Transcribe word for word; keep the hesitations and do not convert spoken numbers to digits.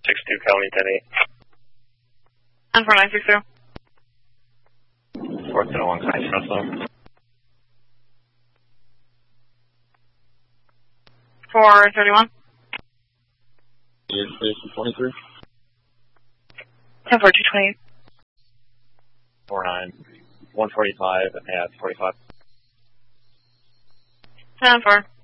six two, Kelly, ten eight. ten four nine six zero. four ten one, Kite Fresno. four thirty-one. Year station twenty-three. ten four two twenty. four nine. one forty-five, yeah, forty-five. ten four.